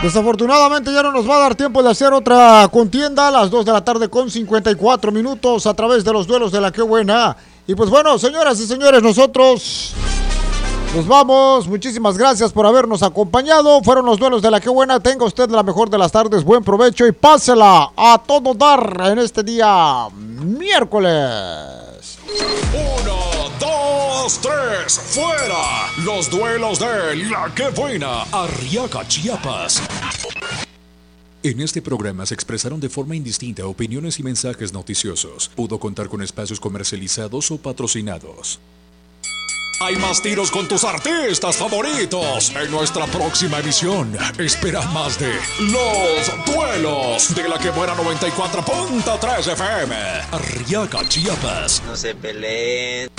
Desafortunadamente ya no nos va a dar tiempo de hacer otra contienda a las 2 de la tarde con 54 minutos a través de los duelos de la Qué Buena. Y pues bueno, señoras y señores, nosotros nos vamos. Muchísimas gracias por habernos acompañado. Fueron los duelos de la Qué Buena. Tenga usted la mejor de las tardes. Buen provecho y pásela a todo dar en este día miércoles. 1, 2, 3, fuera. Los duelos de la Qué Buena, Arriaga, Chiapas. En este programa se expresaron de forma indistinta opiniones y mensajes noticiosos. Pudo contar con espacios comercializados o patrocinados. Hay más tiros con tus artistas favoritos. En nuestra próxima emisión, espera más de Los Duelos de la Qué Buena 94.3 FM. Arriaga, Chiapas. No se peleen.